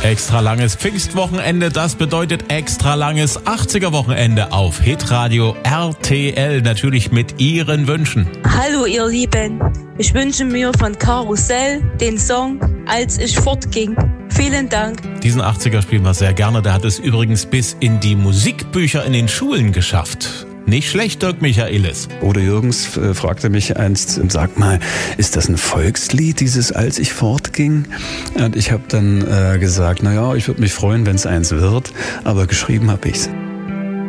Extra langes Pfingstwochenende, das bedeutet extra langes 80er-Wochenende auf Hitradio RTL, natürlich mit Ihren Wünschen. Hallo ihr Lieben, ich wünsche mir von Karussell den Song Als ich fortging. Vielen Dank. Diesen 80er spielen wir sehr gerne, der hat es übrigens bis in die Musikbücher in den Schulen geschafft. Nicht schlecht, Dirk Michaelis. Odo Jürgens fragte mich einst, sag mal, ist das ein Volkslied, dieses Als ich fortging? Und ich habe dann gesagt, naja, ich würde mich freuen, wenn es eins wird, aber geschrieben habe ich's.